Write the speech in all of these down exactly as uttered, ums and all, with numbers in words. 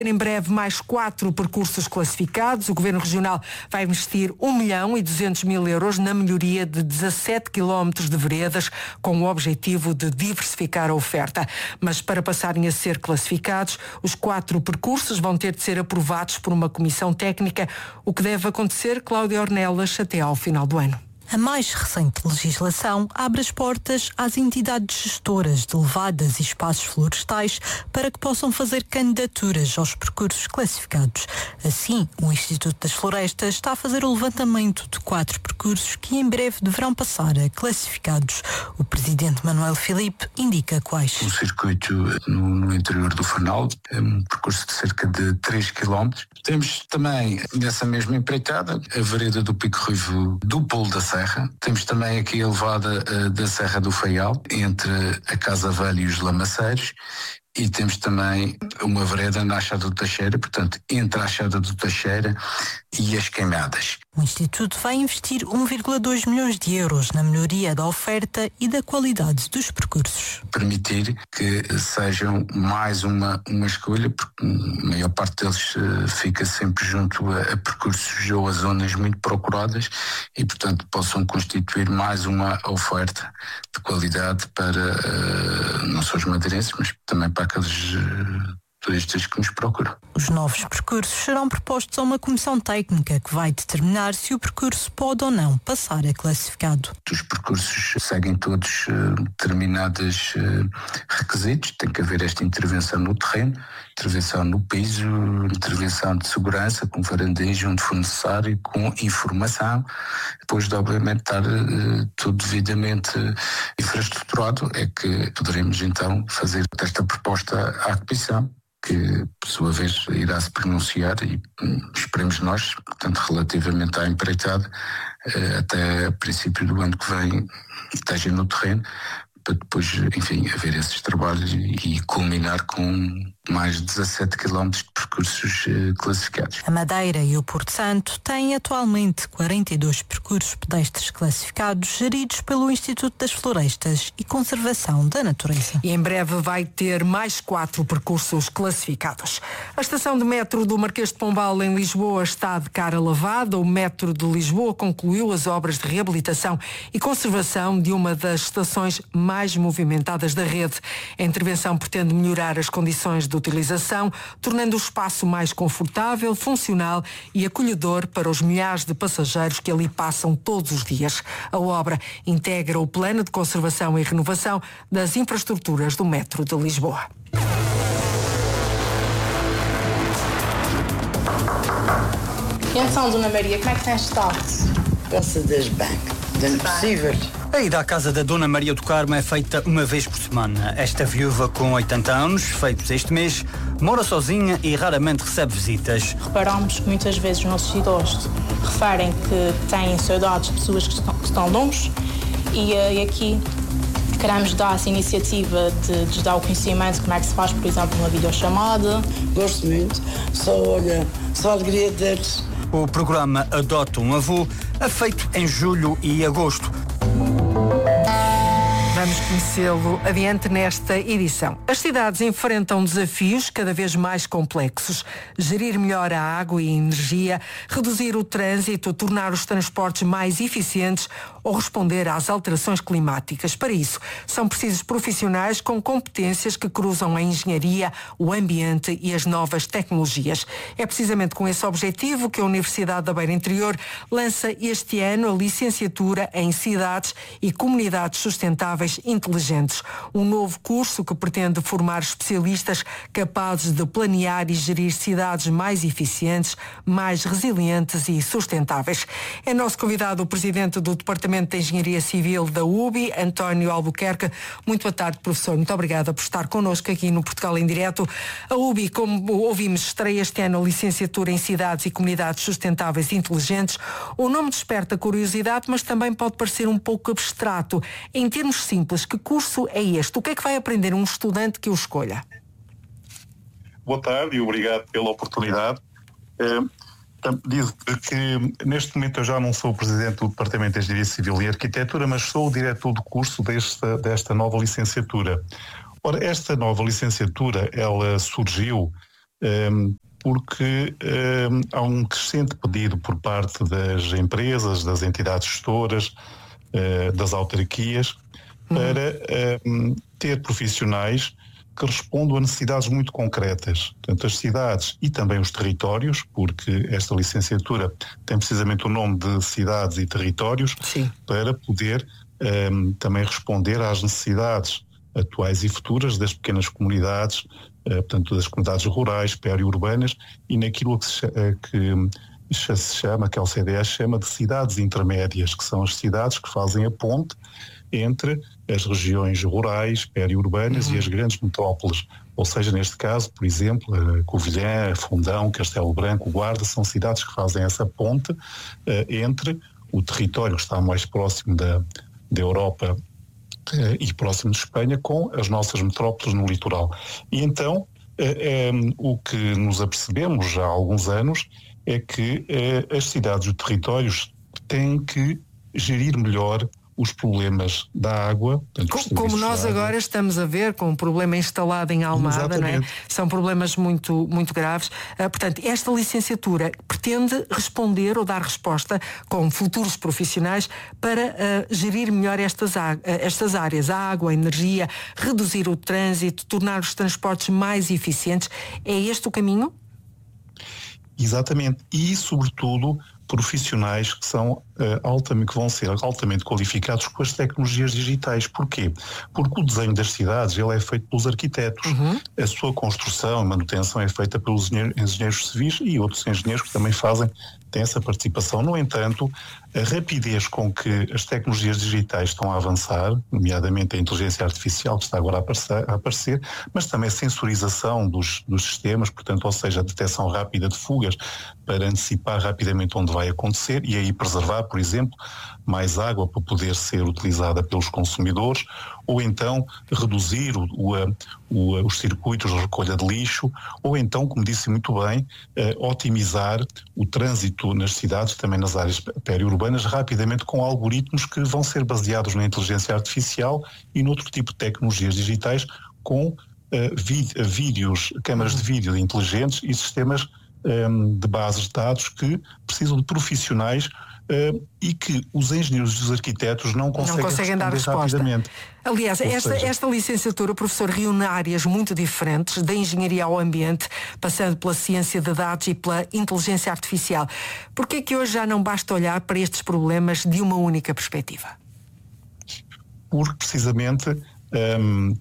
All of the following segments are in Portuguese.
Em breve, mais quatro percursos classificados. O Governo Regional vai investir um milhão e duzentos mil euros na melhoria de dezassete quilómetros de veredas, com o objetivo de diversificar a oferta. Mas para passarem a ser classificados, os quatro percursos vão ter de ser aprovados por uma comissão técnica, o que deve acontecer, Cláudia Ornelas, até ao final do ano. A mais recente legislação abre as portas às entidades gestoras de levadas e espaços florestais para que possam fazer candidaturas aos percursos classificados. Assim, o Instituto das Florestas está a fazer o levantamento de quatro percursos que em breve deverão passar a classificados. O presidente Manuel Filipe indica quais. Um circuito no, no interior do Fernal, um percurso de cerca de três quilómetros. Temos também, nessa mesma empreitada, a vereda do Pico Ruivo do Polo da Serra. Temos também aqui a levada uh, da Serra do Faial, entre a Casa Velha e os Lamaceiros. E temos também uma vereda na Achada do Teixeira, portanto, entre a Achada do Teixeira e as Queimadas. O Instituto vai investir um vírgula dois milhões de euros na melhoria da oferta e da qualidade dos percursos. Permitir que sejam mais uma, uma escolha, porque a maior parte deles uh, fica sempre junto a, a percursos ou a zonas muito procuradas e, portanto, possam constituir mais uma oferta de qualidade para uh, não só os madeirenses, mas também para aqueles uh, turistas que nos procuram. Os novos percursos serão propostos a uma comissão técnica que vai determinar se o percurso pode ou não passar a classificado. Os percursos seguem todos uh, determinados uh, requisitos. Tem que haver esta intervenção no terreno, intervenção no piso, intervenção de segurança, com varandejo onde for necessário, com informação. Depois de, obviamente, estar uh, tudo devidamente uh, infraestruturado, é que poderemos então fazer esta proposta à comissão, que por sua vez irá se pronunciar e hum, esperemos nós, portanto, relativamente à empreitada, uh, até a princípio do ano que vem esteja no terreno, para depois, enfim, haver esses trabalhos e culminar com mais dezassete quilómetros de percursos eh, classificados. A Madeira e o Porto Santo têm atualmente quarenta e dois percursos pedestres classificados, geridos pelo Instituto das Florestas e Conservação da Natureza. E em breve vai ter mais quatro percursos classificados. A estação de metro do Marquês de Pombal, em Lisboa, está de cara lavada. O metro de Lisboa concluiu as obras de reabilitação e conservação de uma das estações mais movimentadas da rede. A intervenção pretende melhorar as condições de utilização, tornando o espaço mais confortável, funcional e acolhedor para os milhares de passageiros que ali passam todos os dias. A obra integra o plano de conservação e renovação das infraestruturas do metro de Lisboa. E então, Dona Maria, como é que tem estado? Graças a Deus, bem. Dentro possível. A ida à casa da Dona Maria do Carmo é feita uma vez por semana. Esta viúva com oitenta anos, feitos este mês, mora sozinha e raramente recebe visitas. Reparamos que muitas vezes os nossos idosos referem que têm saudades de pessoas que estão, que estão longe e, e aqui queremos dar essa iniciativa de, de dar o conhecimento de como é que se faz, por exemplo, uma videochamada. Gosto muito, só olha, só alegria deles. O programa Adota um Avô é feito em julho e agosto. Vamos conhecê-lo adiante nesta edição. As cidades enfrentam desafios cada vez mais complexos. Gerir melhor a água e a energia, reduzir o trânsito, tornar os transportes mais eficientes ou responder às alterações climáticas. Para isso, são precisos profissionais com competências que cruzam a engenharia, o ambiente e as novas tecnologias. É precisamente com esse objetivo que a Universidade da Beira Interior lança este ano a licenciatura em Cidades e Comunidades Sustentáveis Inteligentes, um novo curso que pretende formar especialistas capazes de planear e gerir cidades mais eficientes, mais resilientes e sustentáveis. É nosso convidado o presidente do Departamento de Engenharia Civil da U B I, António Albuquerque. Muito boa tarde, professor. Muito obrigada por estar connosco aqui no Portugal em Direto. A U B I, como ouvimos, estreia este ano a licenciatura em Cidades e Comunidades Sustentáveis Inteligentes. O nome desperta curiosidade, mas também pode parecer um pouco abstrato. Em termos simples, que curso é este? O que é que vai aprender um estudante que o escolha? Boa tarde e obrigado pela oportunidade. Uh, Diz que neste momento eu já não sou o presidente do Departamento de Engenharia Civil e Arquitetura, mas sou o diretor do curso desta, desta nova licenciatura. Ora, esta nova licenciatura, ela surgiu um, porque um, há um crescente pedido por parte das empresas, das entidades gestoras, uh, das autarquias, uhum. para um, ter profissionais que respondam a necessidades muito concretas. Portanto, as cidades e também os territórios, porque esta licenciatura tem precisamente o nome de cidades e territórios, Sim. para poder um, também responder às necessidades atuais e futuras das pequenas comunidades, uh, portanto, das comunidades rurais, periurbanas, e naquilo que se, uh, que se chama, que a O C D E chama de cidades intermédias, que são as cidades que fazem a ponte entre as regiões rurais, periurbanas uhum. e as grandes metrópoles. Ou seja, neste caso, por exemplo, a Covilhã, Fundão, Castelo Branco, Guarda, são cidades que fazem essa ponte uh, entre o território que está mais próximo da, da Europa uh, e próximo de Espanha com as nossas metrópoles no litoral. E então, uh, um, o que nos apercebemos já há alguns anos é que uh, as cidades e os territórios têm que gerir melhor os problemas da água. Portanto, como nós agora estamos a ver, com um problema instalado em Almada, não é? São problemas muito, muito graves. Uh, portanto, esta licenciatura pretende responder ou dar resposta com futuros profissionais para uh, gerir melhor estas, uh, estas áreas, a água, a energia, reduzir o trânsito, tornar os transportes mais eficientes. É este o caminho? Exatamente. E, sobretudo, profissionais que são uh, altamente, que vão ser altamente qualificados com as tecnologias digitais. Porquê? Porque o desenho das cidades ele é feito pelos arquitetos. Uhum. A sua construção e manutenção é feita pelos engenheiros civis e outros engenheiros que também fazem, têm essa participação. No entanto, a rapidez com que as tecnologias digitais estão a avançar, nomeadamente a inteligência artificial que está agora a aparecer, a aparecer mas também a sensorização dos, dos sistemas, portanto, ou seja, a detecção rápida de fugas para antecipar rapidamente onde vai acontecer e aí preservar, por exemplo, mais água para poder ser utilizada pelos consumidores, ou então reduzir o, o, o, os circuitos de recolha de lixo, ou então, como disse muito bem, eh, otimizar o trânsito nas cidades, também nas áreas periurbanas, rapidamente com algoritmos que vão ser baseados na inteligência artificial e noutro tipo de tecnologias digitais com eh, vídeos, câmaras de vídeo inteligentes e sistemas um, de bases de dados que precisam de profissionais Uh, e que os engenheiros e os arquitetos não conseguem, não conseguem dar resposta. Rapidamente. Aliás, esta, seja... esta licenciatura, professor, reúne áreas muito diferentes, da engenharia ao ambiente, passando pela ciência de dados e pela inteligência artificial. Por que é que hoje já não basta olhar para estes problemas de uma única perspectiva? Porque, precisamente, um,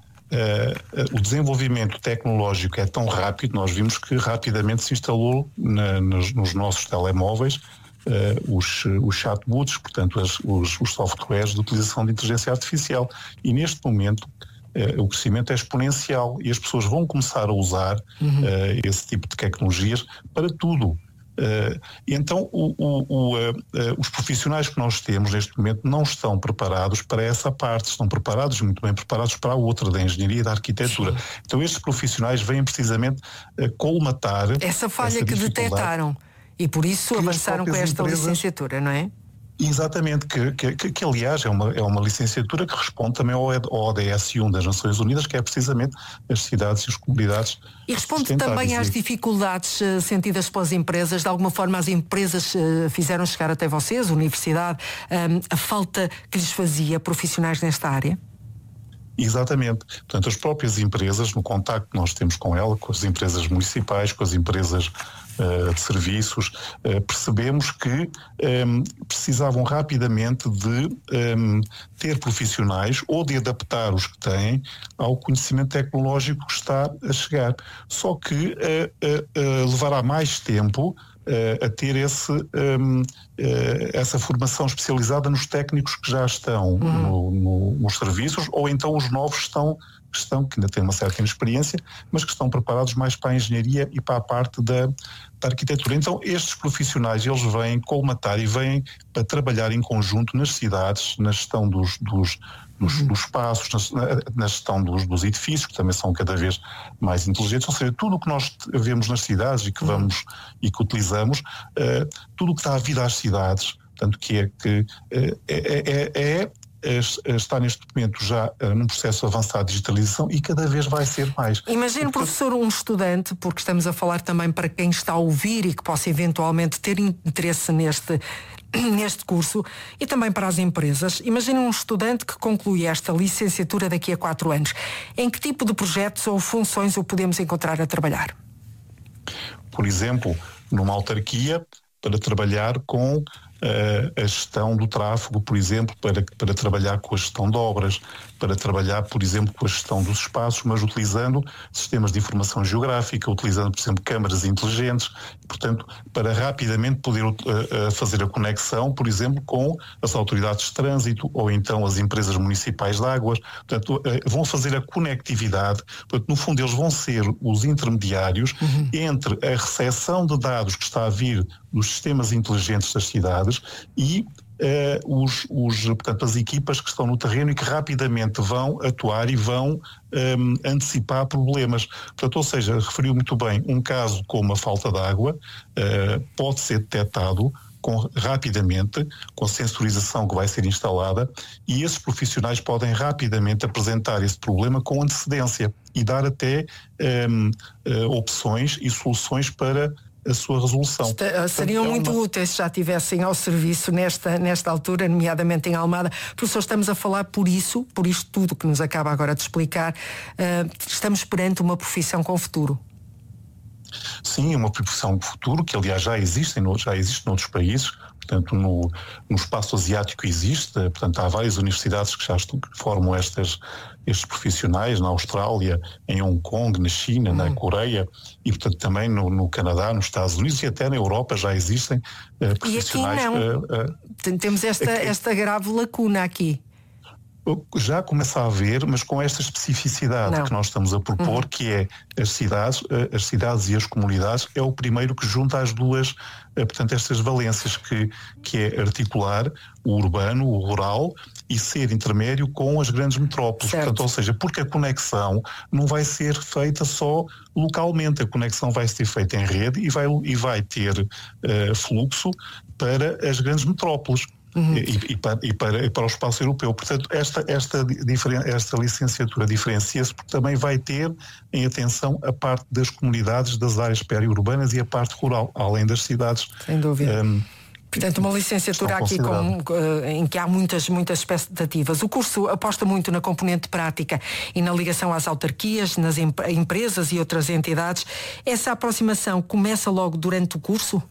uh, o desenvolvimento tecnológico é tão rápido, nós vimos que rapidamente se instalou na, nos, nos nossos telemóveis Uh, os, os chatbots, portanto as, os, os softwares de utilização de inteligência artificial, e neste momento uh, o crescimento é exponencial e as pessoas vão começar a usar uhum. uh, esse tipo de tecnologias para tudo. Uh, então o, o, o, uh, uh, os profissionais que nós temos neste momento não estão preparados para essa parte, estão preparados, muito bem preparados para a outra, da engenharia e da arquitetura. Sim. Então estes profissionais vêm precisamente uh, colmatar essa falha essa que detectaram. E por isso que avançaram com esta empresas, licenciatura, não é? Exatamente, que, que, que, que aliás é uma, é uma licenciatura que responde também ao O D S um das Nações Unidas, que é precisamente as cidades e as comunidades. E responde também às dificuldades uh, sentidas pelas empresas. De alguma forma as empresas uh, fizeram chegar até vocês, a universidade, um, a falta que lhes fazia profissionais nesta área? Exatamente. Portanto, as próprias empresas, no contacto que nós temos com ela, com as empresas municipais, com as empresas uh, de serviços, uh, percebemos que um, precisavam rapidamente de um, ter profissionais ou de adaptar os que têm ao conhecimento tecnológico que está a chegar. Só que uh, uh, uh, levará mais tempo Uh, a ter esse, um, uh, essa formação especializada nos técnicos que já estão uhum. no, no, nos serviços, ou então os novos estão, que estão, que ainda têm uma certa inexperiência, mas que estão preparados mais para a engenharia e para a parte da, da arquitetura. Então estes profissionais, eles vêm colmatar e vêm para trabalhar em conjunto nas cidades, na gestão dos, dos Dos, dos espaços, na, na gestão dos, dos edifícios, que também são cada vez mais inteligentes, ou seja, tudo o que nós vemos nas cidades e que vamos e que utilizamos, uh, tudo o que dá a vida às cidades, portanto, que é que uh, é, é, é está neste momento já num processo avançado de digitalização e cada vez vai ser mais. Imagine, porque... professor, um estudante, porque estamos a falar também para quem está a ouvir e que possa eventualmente ter interesse neste, neste curso, e também para as empresas. Imagine um estudante que conclui esta licenciatura daqui a quatro anos. Em que tipo de projetos ou funções o podemos encontrar a trabalhar? Por exemplo, numa autarquia, para trabalhar com Uh, a gestão do tráfego, por exemplo, para, para trabalhar com a gestão de obras, para trabalhar, por exemplo, com a gestão dos espaços, mas utilizando sistemas de informação geográfica, utilizando, por exemplo, câmaras inteligentes, portanto, para rapidamente poder uh, uh, fazer a conexão, por exemplo, com as autoridades de trânsito ou então as empresas municipais de águas. Portanto, uh, vão fazer a conectividade, portanto, no fundo eles vão ser os intermediários uhum. entre a recepção de dados que está a vir dos sistemas inteligentes das cidades e uh, os, os, portanto, as equipas que estão no terreno e que rapidamente vão atuar e vão um, antecipar problemas. Portanto, ou seja, referiu muito bem, um caso como a falta de água uh, pode ser detectado com, rapidamente, com a sensorização que vai ser instalada, e esses profissionais podem rapidamente apresentar esse problema com antecedência e dar até um, uh, opções e soluções para a sua resolução. Está, seriam então, muito uma... úteis se já estivessem ao serviço nesta, nesta altura, nomeadamente em Almada. Professor, estamos a falar por isso, por isto tudo que nos acaba agora de explicar, uh, estamos perante uma profissão com futuro. Sim, uma profissão com futuro, que aliás já existe, já existe noutros países. Portanto, no, no espaço asiático existe, portanto, há várias universidades que já estão, que formam estas, estes profissionais, na Austrália, em Hong Kong, na China, hum. na Coreia e, portanto, também no, no Canadá, nos Estados Unidos e até na Europa já existem uh, profissionais. E aqui não. Uh, uh, Temos esta, aqui, esta grave lacuna aqui. Já começa a haver, mas com esta especificidade não. que nós estamos a propor, uhum. que é as cidades, as cidades e as comunidades, é o primeiro que junta as duas, portanto, estas valências, que, que é articular o urbano, o rural e ser intermédio com as grandes metrópoles. Certo. Portanto, ou seja, porque a conexão não vai ser feita só localmente, a conexão vai ser feita em rede e vai, e vai ter uh, fluxo para as grandes metrópoles. Uhum. E, e, para, e, para, e para o espaço europeu. Portanto, esta, esta, esta licenciatura diferencia-se porque também vai ter em atenção a parte das comunidades, das áreas periurbanas e a parte rural, além das cidades. Sem dúvida. Um, Portanto, uma licenciatura aqui com, em que há muitas, muitas expectativas. O curso aposta muito na componente prática e na ligação às autarquias, nas empresas e outras entidades. Essa aproximação começa logo durante o curso?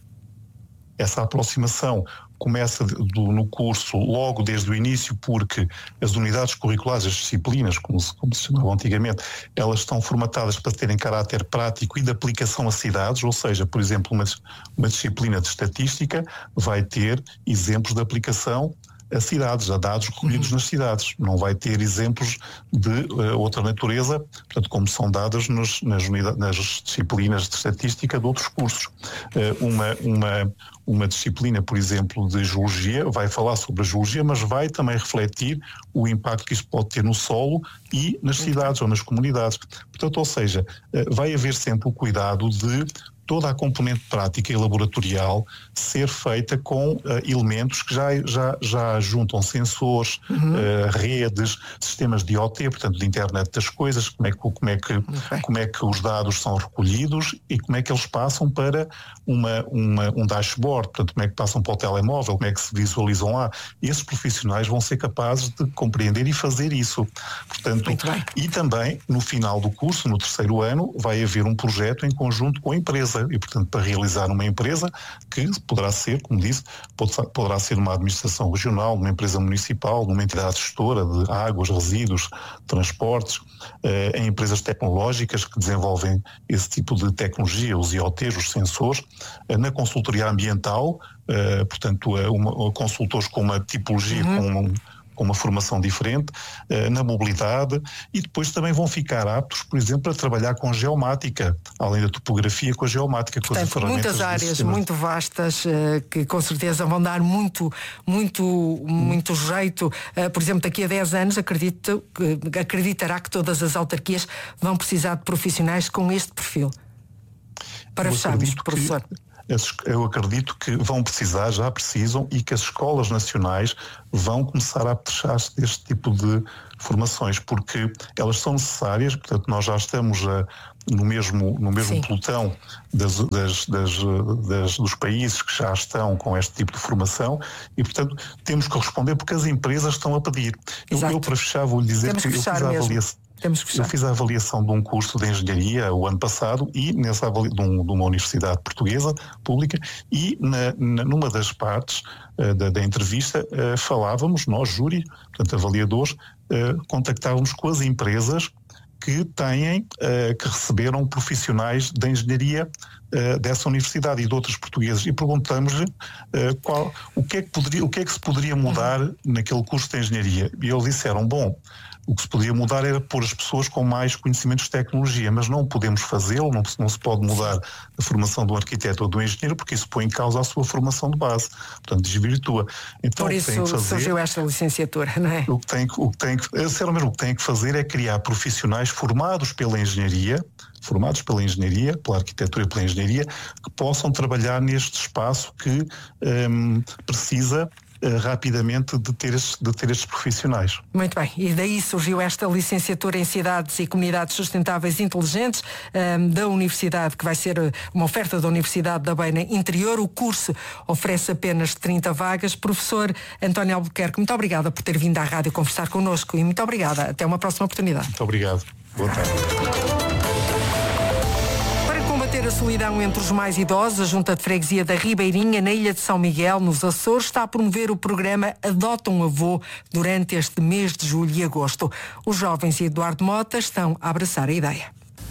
Essa aproximação começa do, no curso logo desde o início, porque as unidades curriculares, as disciplinas, como se, como se chamavam antigamente, elas estão formatadas para terem caráter prático e de aplicação a cidades, ou seja, por exemplo, uma, uma disciplina de estatística vai ter exemplos de aplicação a cidades, a dados recolhidos uhum. nas cidades. Não vai ter exemplos de uh, outra natureza, portanto, como são dadas nos, nas, unidades, nas disciplinas de estatística de outros cursos. Uh, uma, uma, uma disciplina, por exemplo, de geologia, vai falar sobre a geologia, mas vai também refletir o impacto que isso pode ter no solo e nas cidades ou nas comunidades. Portanto, ou seja, uh, vai haver sempre o cuidado de toda a componente prática e laboratorial ser feita com uh, elementos que já, já, já juntam sensores, uhum. uh, redes, sistemas de I O T, portanto de internet das coisas, como é, que, como, é que, okay. como é que os dados são recolhidos e como é que eles passam para uma, uma, um dashboard, portanto como é que passam para o telemóvel, como é que se visualizam lá. E esses profissionais vão ser capazes de compreender e fazer isso. Portanto, e também no final do curso, no terceiro ano, vai haver um projeto em conjunto com a empresa. E, portanto, para realizar uma empresa que poderá ser, como disse, poderá ser uma administração regional, uma empresa municipal, uma entidade gestora de águas, resíduos, transportes, eh, em empresas tecnológicas que desenvolvem esse tipo de tecnologia, os I O Ts, os sensores, eh, na consultoria ambiental, eh, portanto, uma, consultores com uma tipologia, uhum. com um, com uma formação diferente, uh, na mobilidade, e depois também vão ficar aptos, por exemplo, a trabalhar com geomática, além da topografia, com a geomática. Portanto, com as ferramentas muitas áreas muito vastas, uh, que com certeza vão dar muito, muito, hum. muito jeito. Uh, por exemplo, daqui a dez anos, acredito, uh, acreditará que todas as autarquias vão precisar de profissionais com este perfil. Para Eu fecharmos, professor. Que... eu acredito que vão precisar, já precisam, e que as escolas nacionais vão começar a apetechar-se deste tipo de formações, porque elas são necessárias. Portanto, nós já estamos a, no mesmo, no mesmo pelotão das, das, das, das, dos países que já estão com este tipo de formação e, portanto, temos que responder porque as empresas estão a pedir. Eu, eu para fechar, vou-lhe dizer Temos que, que eu fiz a mesmo. avaliação. Eu fiz a avaliação de um curso de engenharia o ano passado e nessa avalia, de, um, de uma universidade portuguesa pública e na, na, numa das partes uh, da, da entrevista uh, falávamos, nós, júri, portanto avaliadores, uh, contactávamos com as empresas que têm, uh, que receberam profissionais da engenharia uh, dessa universidade e de outros portugueses e perguntamos-lhe uh, qual, o, que é que poderia, o que é que se poderia mudar uhum. naquele curso de engenharia. E eles disseram, bom, o que se podia mudar era pôr as pessoas com mais conhecimentos de tecnologia, mas não podemos fazê-lo, não, não se pode mudar a formação do arquiteto ou do engenheiro, porque isso põe em causa a sua formação de base, portanto desvirtua. Então, Por isso tem que fazer, surgiu esta licenciatura, não é? O que tem, o que tem, eu mesmo, o que tem que fazer é criar profissionais formados pela engenharia, formados pela engenharia, pela arquitetura e pela engenharia, que possam trabalhar neste espaço que hum, precisa rapidamente de ter, estes, de ter estes profissionais. Muito bem, e daí surgiu esta licenciatura em Cidades e Comunidades Sustentáveis Inteligentes um, da Universidade, que vai ser uma oferta da Universidade da Beira Interior. O curso oferece apenas trinta vagas. Professor António Albuquerque, muito obrigada por ter vindo à rádio conversar connosco e muito obrigada. Até uma próxima oportunidade. Muito obrigado. Boa tarde. A solidão entre os mais idosos, a Junta de Freguesia da Ribeirinha, na Ilha de São Miguel, nos Açores, está a promover o programa Adota um Avô durante este mês de julho e agosto. Os jovens e Eduardo Mota estão a abraçar a ideia.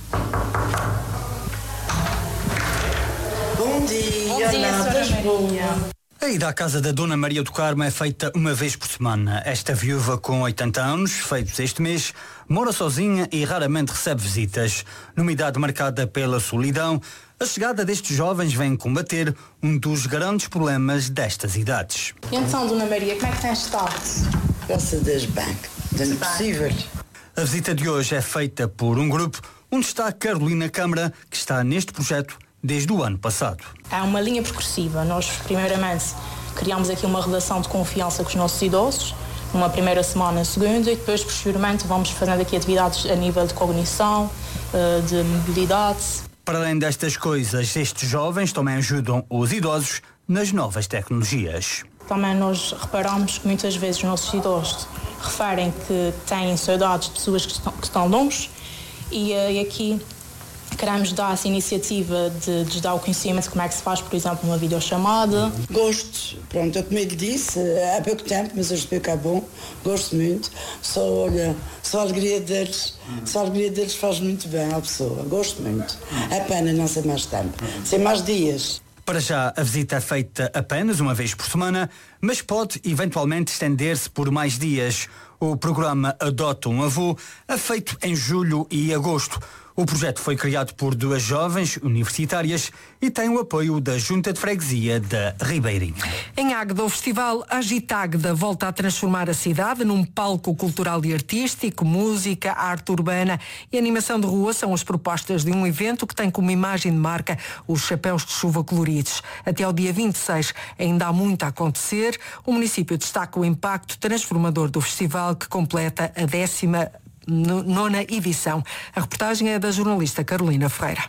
Bom dia, Bom dia, senhora Maria. A ida à casa da Dona Maria do Carmo é feita uma vez por semana. Esta viúva com oitenta anos, feitos este mês, mora sozinha e raramente recebe visitas. Numa idade marcada pela solidão, a chegada destes jovens vem combater um dos grandes problemas destas idades. E então, Dona Maria, como é que tem estado? Graças a Deus, bem. Não é possível. A visita de hoje é feita por um grupo onde está a Carolina Câmara, que está neste projeto desde o ano passado. Há uma linha progressiva. Nós, primeiramente, criamos aqui uma relação de confiança com os nossos idosos, numa primeira semana, segunda, e depois, posteriormente, vamos fazendo aqui atividades a nível de cognição, de mobilidade. Para além destas coisas, estes jovens também ajudam os idosos nas novas tecnologias. Também nós reparamos que muitas vezes os nossos idosos referem que têm saudades de pessoas que estão, que estão longe e, e aqui queremos dar essa iniciativa de, de dar o conhecimento de como é que se faz, por exemplo, uma videochamada. Gosto, pronto, eu como ele disse, há pouco tempo, mas hoje que é bom, gosto muito. Só, olha, só a alegria deles, só a alegria deles faz muito bem à pessoa, gosto muito. É pena não ser mais tempo, ser mais dias. Para já, a visita é feita apenas uma vez por semana, mas pode eventualmente estender-se por mais dias. O programa Adota um Avô é feito em julho e agosto. O projeto foi criado por duas jovens universitárias e tem o apoio da Junta de Freguesia da Ribeirinha. Em Águeda, o festival Agitágueda volta a transformar a cidade num palco cultural e artístico. Música, arte urbana e animação de rua são as propostas de um evento que tem como imagem de marca os chapéus de chuva coloridos. Até ao dia vinte e seis ainda há muito a acontecer. O município destaca o impacto transformador do festival, que completa a décima nona edição. A reportagem é da jornalista Carolina Ferreira.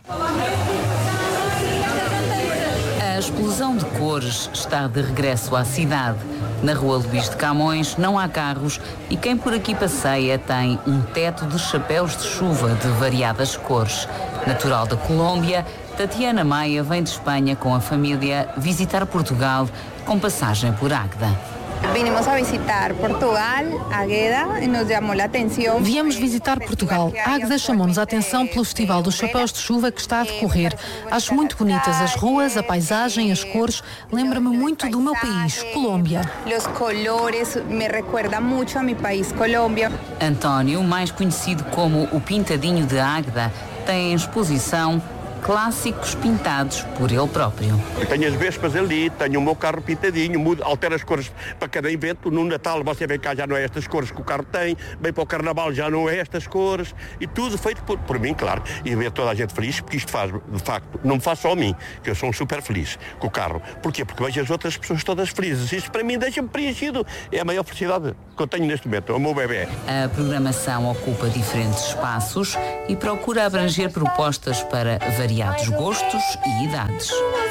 A explosão de cores está de regresso à cidade. Na rua Luís de Camões não há carros e quem por aqui passeia tem um teto de chapéus de chuva de variadas cores. Natural da Colômbia, Tatiana Maia vem de Espanha com a família visitar Portugal com passagem por Águeda. Vinimos a visitar Portugal, Águeda, e nos chamou a atenção. Viemos visitar Portugal. Águeda chamou-nos a atenção pelo Festival dos Chapéus de Chuva que está a decorrer. Acho muito bonitas as ruas, a paisagem, as cores. Lembra-me muito do meu país, Colômbia. Os colores me recuerda muito a meu país, Colômbia. António, mais conhecido como o Pintadinho de Águeda, tem em exposição clássicos pintados por ele próprio. Eu tenho as vespas ali, tenho o meu carro pintadinho, mudo, altero as cores para cada evento. No Natal você vem cá, já não é estas cores que o carro tem, vem para o Carnaval, já não é estas cores, e tudo feito por, por mim, claro, e ver toda a gente feliz, porque isto faz, de facto, não me faz só a mim, que eu sou um super feliz com o carro. Porquê? Porque vejo as outras pessoas todas felizes. Isto para mim deixa-me preenchido. É a maior felicidade que eu tenho neste momento, é o meu bebê. A programação ocupa diferentes espaços e procura abranger propostas para variados gostos e idades.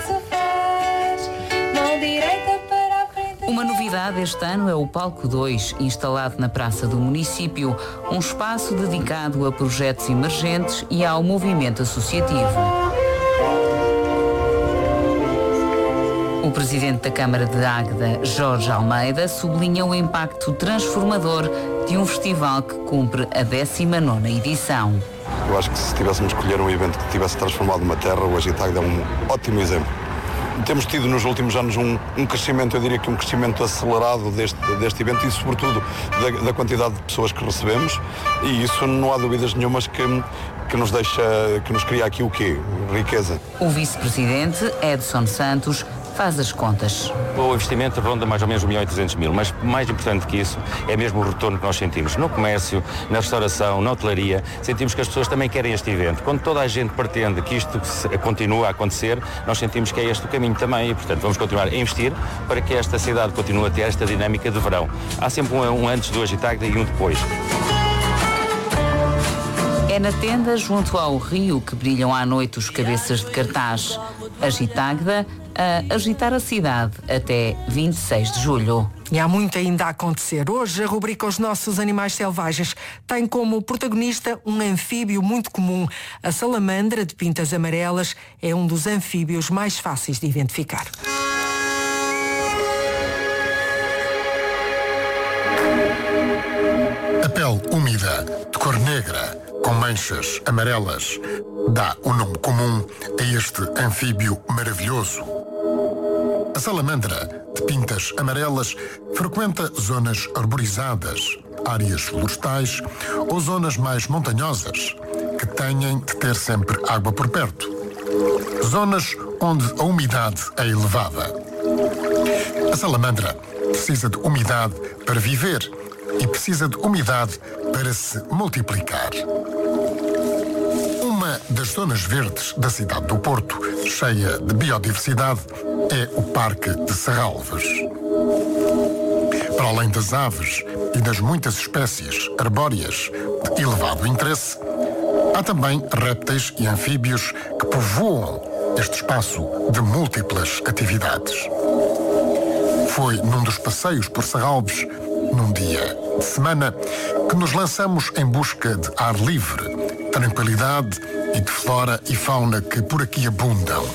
Uma novidade este ano é o Palco dois, instalado na Praça do Município, um espaço dedicado a projetos emergentes e ao movimento associativo. O presidente da Câmara de Águeda, Jorge Almeida, sublinha o impacto transformador de um festival que cumpre a décima nona edição. Eu acho que se tivéssemos escolher um evento que tivesse transformado uma terra, o Agitagda é um ótimo exemplo. Temos tido nos últimos anos um, um crescimento, eu diria que um crescimento acelerado deste, deste evento e sobretudo da, da quantidade de pessoas que recebemos, e isso não há dúvidas nenhumas que, que nos deixa, que nos cria aqui o quê? Riqueza. O vice-presidente, Edson Santos, faz as contas. O investimento ronda mais ou menos um milhão e trezentos mil, mas mais importante que isso é mesmo o retorno que nós sentimos no comércio, na restauração, na hotelaria. Sentimos que as pessoas também querem este evento. Quando toda a gente pretende que isto continue a acontecer, nós sentimos que é este o caminho também e, portanto, vamos continuar a investir para que esta cidade continue a ter esta dinâmica de verão. Há sempre um, um antes do Agitagda e um depois. É na tenda, junto ao rio, que brilham à noite os cabeças de cartaz. Agitagda, a agitar a cidade até vinte e seis de julho. E há muito ainda a acontecer. Hoje a rubrica Os Nossos Animais Selvagens tem como protagonista um anfíbio muito comum. A salamandra de pintas amarelas é um dos anfíbios mais fáceis de identificar. A pele úmida, de cor negra, com manchas amarelas, dá o nome comum a este anfíbio maravilhoso. A salamandra, de pintas amarelas, frequenta zonas arborizadas, áreas florestais ou zonas mais montanhosas, que têm de ter sempre água por perto. Zonas onde a umidade é elevada. A salamandra precisa de umidade para viver e precisa de umidade para se multiplicar. Uma das zonas verdes da cidade do Porto, cheia de biodiversidade, é o Parque de Serralves. Para além das aves e das muitas espécies arbóreas de elevado interesse, há também répteis e anfíbios que povoam este espaço de múltiplas atividades. Foi num dos passeios por Serralves, num dia de semana, que nos lançamos em busca de ar livre, tranquilidade e de flora e fauna que por aqui abundam.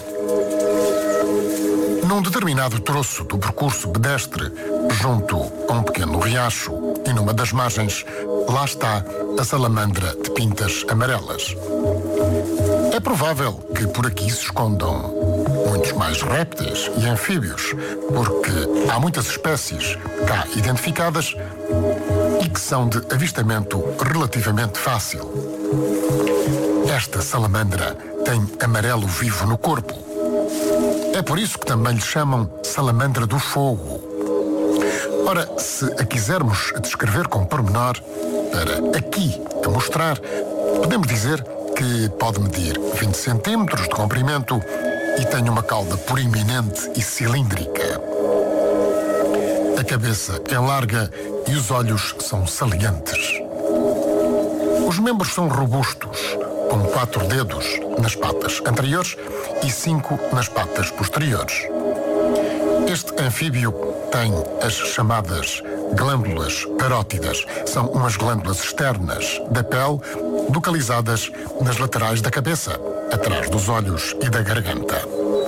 Num determinado troço do percurso pedestre, junto a um pequeno riacho e numa das margens, lá está a salamandra de pintas amarelas. É provável que por aqui se escondam muitos mais répteis e anfíbios, porque há muitas espécies cá identificadas e que são de avistamento relativamente fácil. Esta salamandra tem amarelo vivo no corpo. É por isso que também lhe chamam salamandra do fogo. Ora, se a quisermos descrever com pormenor, para aqui a mostrar, podemos dizer que pode medir vinte centímetros de comprimento e tem uma cauda proeminente e cilíndrica. A cabeça é larga e os olhos são salientes. Os membros são robustos, com quatro dedos nas patas anteriores e cinco nas patas posteriores. Este anfíbio tem as chamadas glândulas parótidas. São umas glândulas externas da pele, localizadas nas laterais da cabeça, atrás dos olhos e da garganta.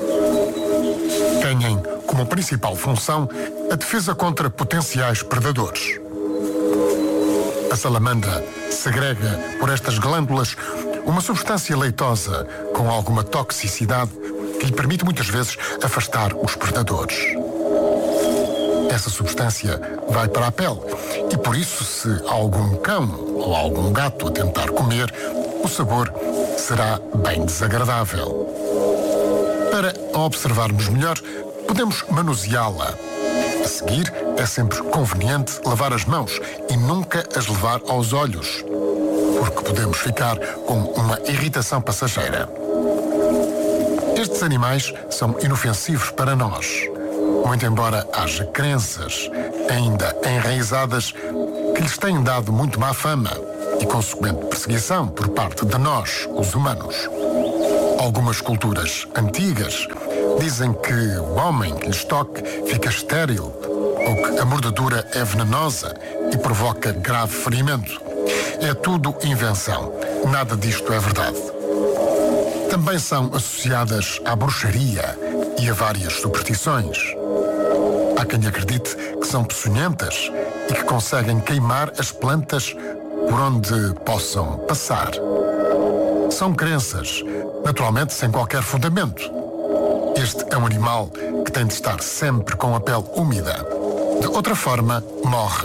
Têm como principal função a defesa contra potenciais predadores. A salamandra segrega por estas glândulas uma substância leitosa com alguma toxicidade que lhe permite muitas vezes afastar os predadores. Essa substância vai para a pele e por isso, se algum cão ou algum gato a tentar comer, o sabor será bem desagradável. Para a observarmos melhor, podemos manuseá-la. A seguir, é sempre conveniente lavar as mãos e nunca as levar aos olhos, porque podemos ficar com uma irritação passageira. Estes animais são inofensivos para nós, muito embora haja crenças ainda enraizadas que lhes têm dado muito má fama e consequente perseguição por parte de nós, os humanos. Algumas culturas antigas dizem que o homem que lhes toque fica estéril ou que a mordedura é venenosa e provoca grave ferimento. É tudo invenção. Nada disto é verdade. Também são associadas à bruxaria e a várias superstições. Há quem acredite que são peçonhentas e que conseguem queimar as plantas por onde possam passar. São crenças, naturalmente sem qualquer fundamento. Este é um animal que tem de estar sempre com a pele úmida. De outra forma, morre.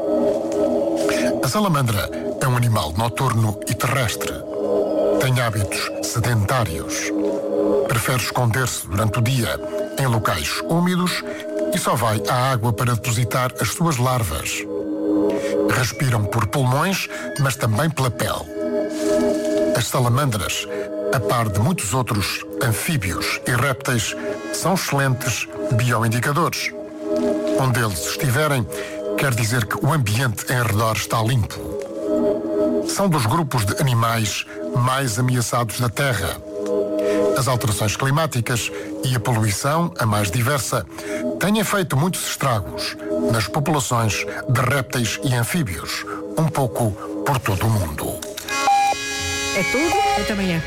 A salamandra é um animal noturno e terrestre. Tem hábitos sedentários. Prefere esconder-se durante o dia em locais úmidos e só vai à água para depositar as suas larvas. Respiram por pulmões, mas também pela pele. As salamandras, a par de muitos outros anfíbios e répteis, são excelentes bioindicadores. Onde eles estiverem, quer dizer que o ambiente em redor está limpo. São dos grupos de animais mais ameaçados da Terra. As alterações climáticas e a poluição, a mais diversa, têm feito muitos estragos nas populações de répteis e anfíbios, um pouco por todo o mundo. É tudo? Até amanhã.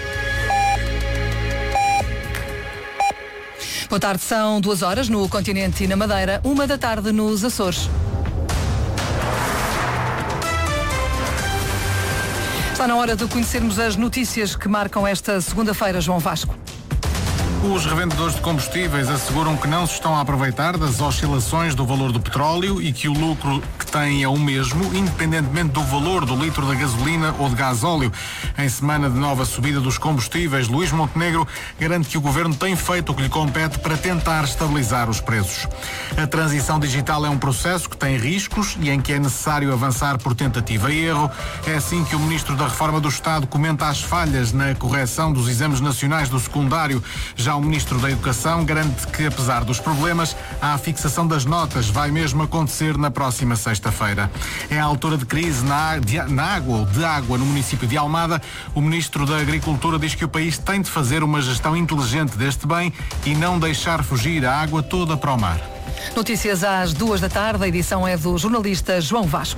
Boa tarde, são duas horas no continente e na Madeira, uma da tarde nos Açores. Está na hora de conhecermos as notícias que marcam esta segunda-feira, João Vasco. Os revendedores de combustíveis asseguram que não se estão a aproveitar das oscilações do valor do petróleo e que o lucro que têm é o mesmo, independentemente do valor do litro da gasolina ou de gasóleo. Em semana de nova subida dos combustíveis, Luís Montenegro garante que o governo tem feito o que lhe compete para tentar estabilizar os preços. A transição digital é um processo que tem riscos e em que é necessário avançar por tentativa e erro. É assim que o Ministro da Reforma do Estado comenta as falhas na correção dos exames nacionais do secundário. Já o Ministro da Educação garante que, apesar dos problemas, a fixação das notas vai mesmo acontecer na próxima sexta-feira. É a altura de crise na, de, na água ou de água no município de Almada. O Ministro da Agricultura diz que o país tem de fazer uma gestão inteligente deste bem e não deixar fugir a água toda para o mar. Notícias às duas da tarde. A edição é do jornalista João Vasco.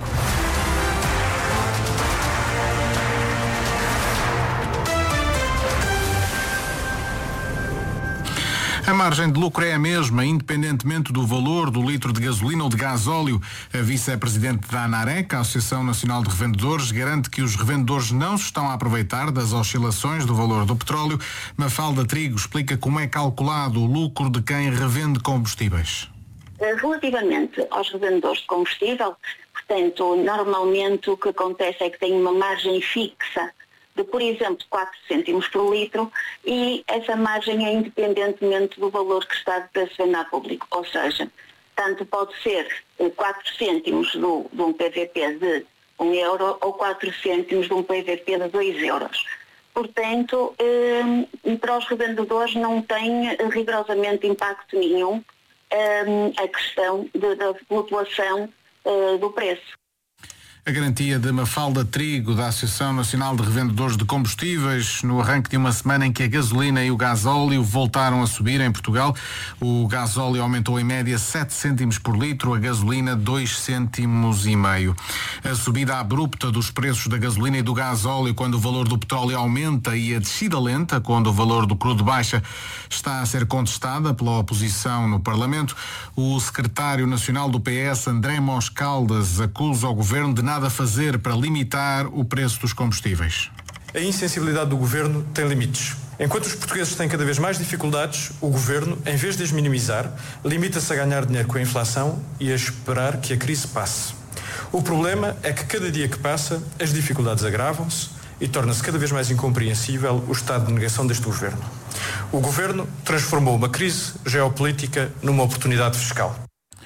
A margem de lucro é a mesma, independentemente do valor do litro de gasolina ou de gasóleo. A vice-presidente da ANAREC, a Associação Nacional de Revendedores, garante que os revendedores não se estão a aproveitar das oscilações do valor do petróleo. Mafalda Trigo explica como é calculado o lucro de quem revende combustíveis. Relativamente aos revendedores de combustível, portanto, normalmente o que acontece é que tem uma margem fixa de, por exemplo, quatro cêntimos por litro, e essa margem é independentemente do valor que está de preço de venda a público. Ou seja, tanto pode ser quatro cêntimos do, de um P V P de um euro ou quatro cêntimos de um P V P de dois euros. Portanto, eh, para os revendedores não tem rigorosamente impacto nenhum eh, a questão de, da flutuação eh, do preço. A garantia de Mafalda Trigo, da Associação Nacional de Revendedores de Combustíveis, no arranque de uma semana em que a gasolina e o gasóleo voltaram a subir em Portugal. O gasóleo aumentou em média sete cêntimos por litro, a gasolina dois cêntimos e meio. A subida abrupta dos preços da gasolina e do gasóleo quando o valor do petróleo aumenta e a descida lenta quando o valor do crudo baixa está a ser contestada pela oposição no Parlamento. O secretário nacional do P S, André Mos Caldas, acusa o governo de nada a fazer para limitar o preço dos combustíveis. A insensibilidade do governo tem limites. Enquanto os portugueses têm cada vez mais dificuldades, o governo, em vez de as minimizar, limita-se a ganhar dinheiro com a inflação e a esperar que a crise passe. O problema é que cada dia que passa, as dificuldades agravam-se e torna-se cada vez mais incompreensível o estado de negação deste governo. O governo transformou uma crise geopolítica numa oportunidade fiscal.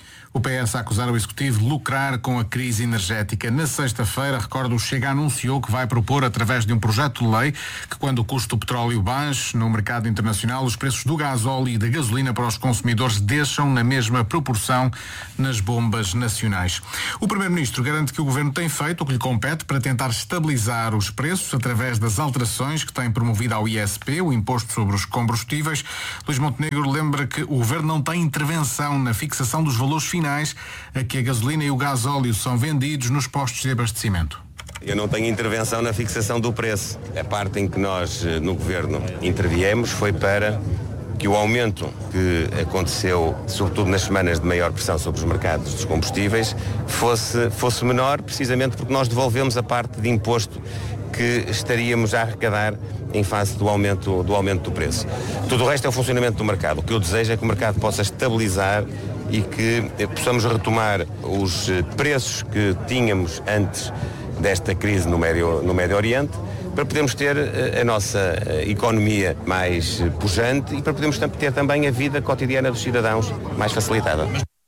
O P S a acusar o Executivo de lucrar com a crise energética. Na sexta-feira, recordo, o Chega anunciou que vai propor, através de um projeto de lei, que quando o custo do petróleo baixe no mercado internacional, os preços do gasóleo e da gasolina para os consumidores deixam na mesma proporção nas bombas nacionais. O Primeiro-Ministro garante que o Governo tem feito o que lhe compete para tentar estabilizar os preços através das alterações que tem promovido ao I S P, o Imposto sobre os Combustíveis. Luís Montenegro lembra que o Governo não tem intervenção na fixação dos valores finais a que a gasolina e o gasóleo são vendidos nos postos de abastecimento. Eu não tenho intervenção na fixação do preço. A parte em que nós, no Governo, interviemos foi para que o aumento que aconteceu, sobretudo nas semanas de maior pressão sobre os mercados dos combustíveis, fosse, fosse menor, precisamente porque nós devolvemos a parte de imposto que estaríamos a arrecadar em face do aumento, do aumento do preço. Tudo o resto é o funcionamento do mercado. O que eu desejo é que o mercado possa estabilizar e que possamos retomar os preços que tínhamos antes desta crise no Médio, no Médio Oriente, para podermos ter a nossa economia mais pujante e para podermos ter também a vida cotidiana dos cidadãos mais facilitada.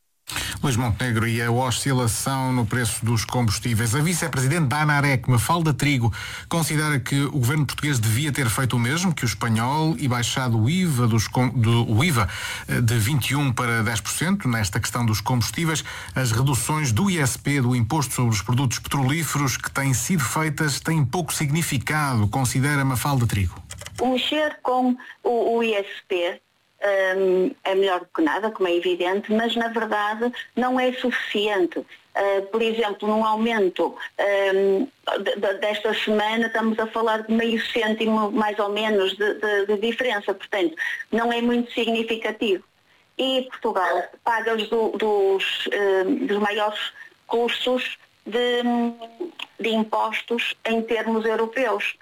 Luís Montenegro, e a oscilação no preço dos combustíveis. A vice-presidente da ANAREC, Mafalda Trigo, considera que o governo português devia ter feito o mesmo que o espanhol e baixado o I V A, dos, do, o I V A de vinte e um por cento para dez por cento nesta questão dos combustíveis. As reduções do I S P, do Imposto sobre os Produtos Petrolíferos, que têm sido feitas, têm pouco significado, considera Mafalda Trigo. O mexer com o, o I S P Um, é melhor do que nada, como é evidente, mas na verdade não é suficiente. Uh, por exemplo, num aumento um, de, de, desta semana estamos a falar de meio cêntimo mais ou menos de, de, de diferença, portanto não é muito significativo. E Portugal paga os do, dos, um, dos maiores custos de, de impostos em termos europeus.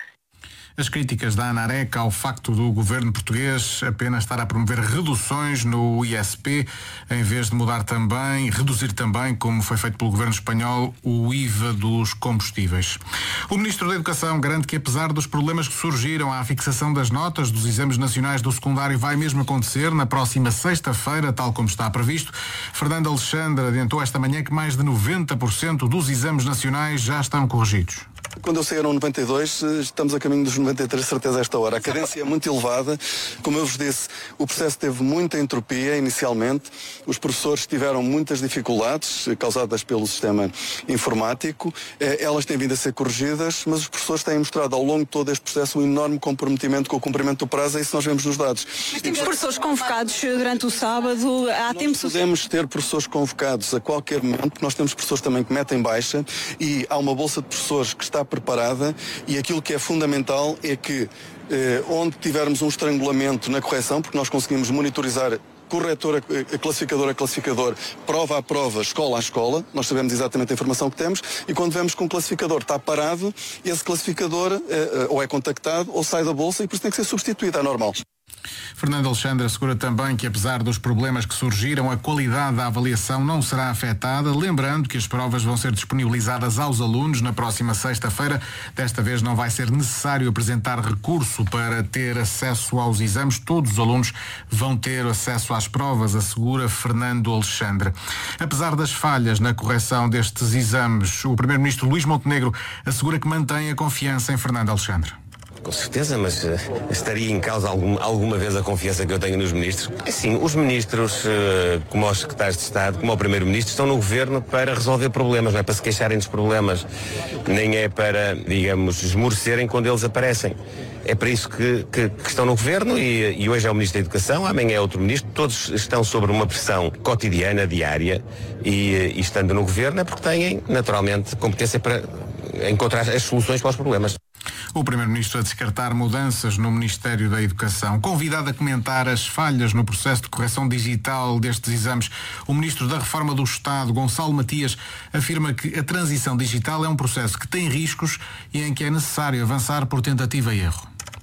As críticas da ANAREC ao facto do governo português apenas estar a promover reduções no I S P, em vez de mudar também, reduzir também, como foi feito pelo governo espanhol, o I V A dos combustíveis. O Ministro da Educação garante que, apesar dos problemas que surgiram à fixação das notas dos exames nacionais do secundário, vai mesmo acontecer na próxima sexta-feira, tal como está previsto. Fernando Alexandre adiantou esta manhã que mais de noventa por cento dos exames nacionais já estão corrigidos. Quando eu saí no noventa e dois, estamos a caminho dos noventa e três, certeza, a esta hora. A cadência é muito elevada. Como eu vos disse, o processo teve muita entropia inicialmente. Os professores tiveram muitas dificuldades causadas pelo sistema informático. Elas têm vindo a ser corrigidas, mas os professores têm mostrado ao longo de todo este processo um enorme comprometimento com o cumprimento do prazo, e isso nós vemos nos dados. Mas temos professores convocados durante o sábado, há tempo suficiente? Podemos ter professores convocados a qualquer momento, porque nós temos professores também que metem baixa, e há uma bolsa de professores que está preparada, e aquilo que é fundamental é que eh, onde tivermos um estrangulamento na correção, porque nós conseguimos monitorizar corretor a classificador a classificador, prova a prova, escola a escola, nós sabemos exatamente a informação que temos, e quando vemos que um classificador está parado, esse classificador eh, ou é contactado ou sai da bolsa, e por isso tem que ser substituído, é normal. Fernando Alexandre assegura também que, apesar dos problemas que surgiram, a qualidade da avaliação não será afetada, lembrando que as provas vão ser disponibilizadas aos alunos na próxima sexta-feira. Desta vez não vai ser necessário apresentar recurso para ter acesso aos exames. Todos os alunos vão ter acesso às provas, assegura Fernando Alexandre. Apesar das falhas na correção destes exames, o Primeiro-Ministro Luís Montenegro assegura que mantém a confiança em Fernando Alexandre. Com certeza, mas uh, estaria em causa algum, alguma vez a confiança que eu tenho nos ministros? Sim, os ministros, uh, como os secretários de Estado, como o Primeiro-Ministro, estão no Governo para resolver problemas, não é para se queixarem dos problemas, nem é para, digamos, esmorecerem quando eles aparecem. É para isso que, que, que estão no Governo, e, e hoje é o Ministro da Educação, amanhã é outro Ministro, todos estão sob uma pressão cotidiana, diária, e, e estando no Governo é porque têm, naturalmente, competência para encontrar as soluções para os problemas. O Primeiro-Ministro a descartar mudanças no Ministério da Educação. Convidado a comentar as falhas no processo de correção digital destes exames, o Ministro da Reforma do Estado, Gonçalo Matias, afirma que a transição digital é um processo que tem riscos e em que é necessário avançar por tentativa e erro.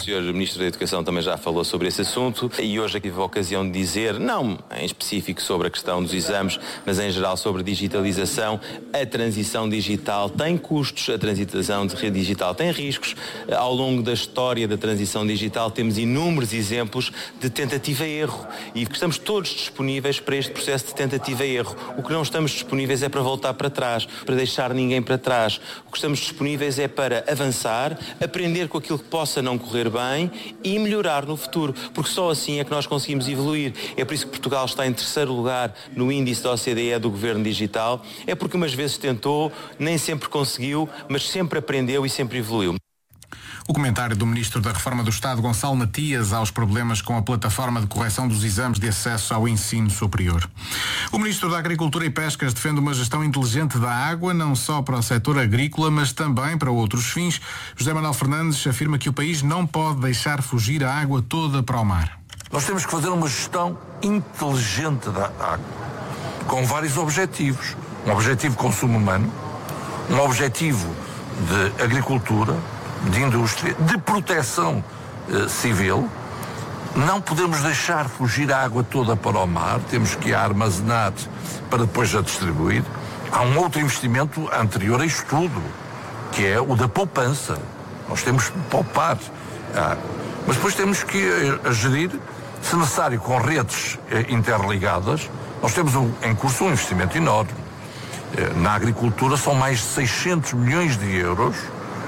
senhor Ministro da Educação também já falou sobre esse assunto e hoje aqui tive a ocasião de dizer, não em específico sobre a questão dos exames, mas em geral sobre digitalização. A transição digital tem custos, a transição de rede digital tem riscos. Ao longo da história da transição digital temos inúmeros exemplos de tentativa e erro e estamos todos disponíveis para este processo de tentativa e erro. O que não estamos disponíveis é para voltar para trás, para deixar ninguém para trás. O que estamos disponíveis é para avançar, aprender com aquilo que possa não correr bem e melhorar no futuro, porque só assim é que nós conseguimos evoluir. É por isso que Portugal está em terceiro lugar no índice da O C D E do Governo Digital. É porque umas vezes tentou, nem sempre conseguiu, mas sempre aprendeu e sempre evoluiu. O comentário do Ministro da Reforma do Estado, Gonçalo Matias, aos problemas com a plataforma de correção dos exames de acesso ao ensino superior. O Ministro da Agricultura e Pescas defende uma gestão inteligente da água, não só para o setor agrícola, mas também para outros fins. José Manuel Fernandes afirma que o país não pode deixar fugir a água toda para o mar. Nós temos que fazer uma gestão inteligente da água, com vários objetivos. Um objetivo de consumo humano, um objetivo de agricultura, de indústria, de proteção eh, civil. Não podemos deixar fugir a água toda para o mar, temos que a armazenar para depois a distribuir. Há um outro investimento anterior a isto tudo, que é o da poupança. Nós temos que poupar a água. Mas depois temos que a, a gerir, se necessário, com redes eh, interligadas. Nós temos um, em curso um investimento enorme. Eh, na agricultura são mais de seiscentos milhões de euros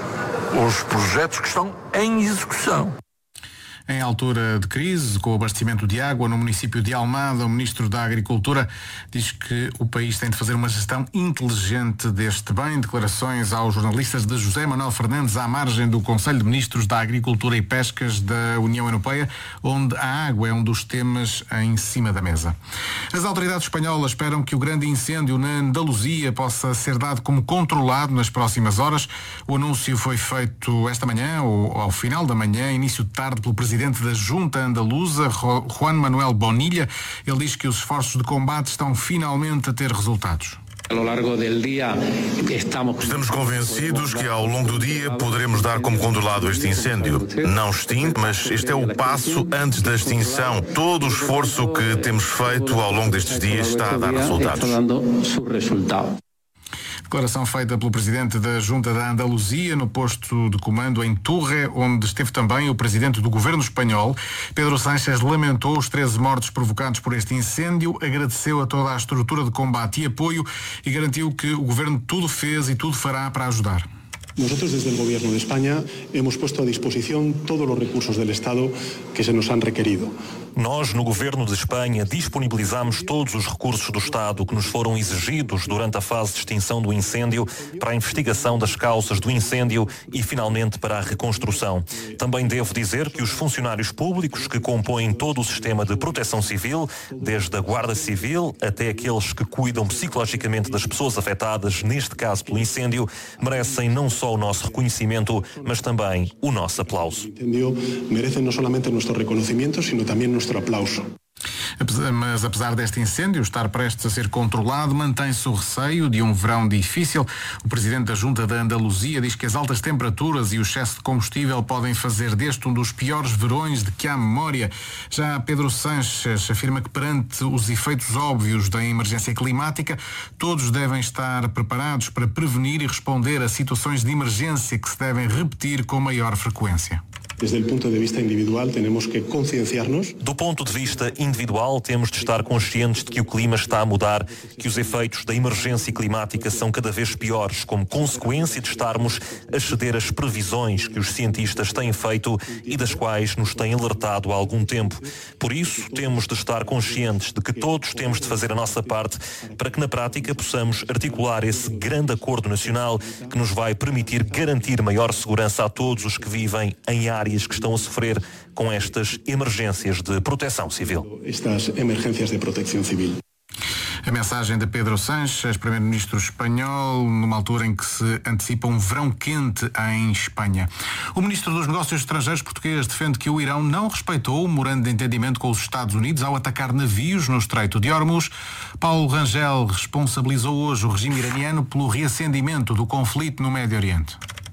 os projetos que estão em execução. Em altura de crise, com o abastecimento de água no município de Almada, o Ministro da Agricultura diz que o país tem de fazer uma gestão inteligente deste bem. Declarações aos jornalistas de José Manuel Fernandes à margem do Conselho de Ministros da Agricultura e Pescas da União Europeia, onde a água é um dos temas em cima da mesa. As autoridades espanholas esperam que o grande incêndio na Andaluzia possa ser dado como controlado nas próximas horas. O anúncio foi feito esta manhã, ou ao final da manhã, início de tarde, pelo Presidente da Junta Andaluza, Juan Manuel Bonilla. Ele diz que os esforços de combate estão finalmente a ter resultados. Estamos convencidos que ao longo do dia poderemos dar como controlado este incêndio. Não extinto, mas este é o passo antes da extinção. Todo o esforço que temos feito ao longo destes dias está a dar resultados. Declaração feita pelo Presidente da Junta da Andaluzia no posto de comando em Turre, onde esteve também o Presidente do Governo espanhol. Pedro Sánchez lamentou os treze mortos provocados por este incêndio, agradeceu a toda a estrutura de combate e apoio e garantiu que o Governo tudo fez e tudo fará para ajudar. Nosotros desde el Gobierno de España hemos puesto a disposición todos los recursos del Estado que se nos han requerido. Nós, no Governo de Espanha, disponibilizamos todos os recursos do Estado que nos foram exigidos durante a fase de extinção do incêndio para a investigação das causas do incêndio e, finalmente, para a reconstrução. Também devo dizer que os funcionários públicos que compõem todo o sistema de proteção civil, desde a Guarda Civil até aqueles que cuidam psicologicamente das pessoas afetadas, neste caso pelo incêndio, merecem não só o nosso reconhecimento, mas também o nosso aplauso. Merecem não somente o nosso reconhecimento, sino também o nosso aplauso. Mas apesar deste incêndio estar prestes a ser controlado, mantém-se o receio de um verão difícil. O Presidente da Junta da Andaluzia diz que as altas temperaturas e o excesso de combustível podem fazer deste um dos piores verões de que há memória. Já Pedro Sánchez afirma que perante os efeitos óbvios da emergência climática, todos devem estar preparados para prevenir e responder a situações de emergência que se devem repetir com maior frequência. Desde o ponto de vista individual, temos que conscienciar-nos. Do ponto de vista individual, temos de estar conscientes de que o clima está a mudar, que os efeitos da emergência climática são cada vez piores, como consequência de estarmos a ceder às previsões que os cientistas têm feito e das quais nos têm alertado há algum tempo. Por isso, temos de estar conscientes de que todos temos de fazer a nossa parte para que, na prática, possamos articular esse grande acordo nacional que nos vai permitir garantir maior segurança a todos os que vivem em áreas que estão a sofrer com estas emergências de proteção civil. Estas emergências de proteção civil. A mensagem de Pedro Sánchez, Primeiro-Ministro espanhol, numa altura em que se antecipa um verão quente em Espanha. O Ministro dos Negócios Estrangeiros português defende que o Irão não respeitou o memorando de entendimento com os Estados Unidos ao atacar navios no Estreito de Hormuz. Paulo Rangel responsabilizou hoje o regime iraniano pelo reacendimento do conflito no Médio Oriente.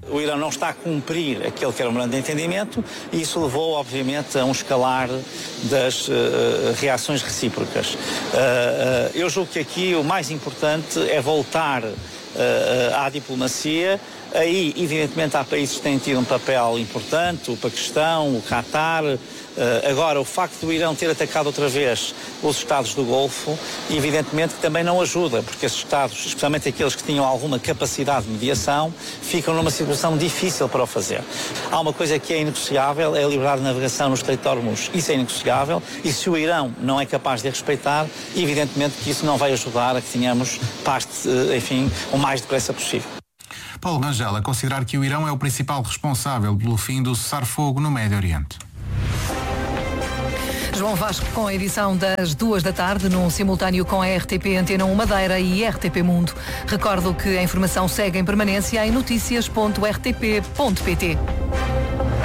O Irão não está a cumprir aquele que era o memorando de entendimento e isso levou, obviamente, a um escalar das uh, reações recíprocas. Uh, uh, eu julgo que aqui o mais importante é voltar uh, à diplomacia. Aí, evidentemente, há países que têm tido um papel importante, o Paquistão, o Qatar. Uh, agora, o facto do Irão ter atacado outra vez os Estados do Golfo, evidentemente que também não ajuda, porque esses Estados, especialmente aqueles que tinham alguma capacidade de mediação, ficam numa situação difícil para o fazer. Há uma coisa que é inegociável, é a liberdade de navegação no Estreito de Hormuz. Isso é inegociável e se o Irão não é capaz de a respeitar, evidentemente que isso não vai ajudar a que tenhamos paz, enfim, o mais depressa possível. Paulo Rangel, a considerar que o Irão é o principal responsável pelo fim do cessar-fogo no Médio Oriente. João Vasco com a edição das duas da tarde, num simultâneo com a R T P Antena um Madeira e R T P Mundo. Recordo que a informação segue em permanência em notícias ponto r t p ponto p t.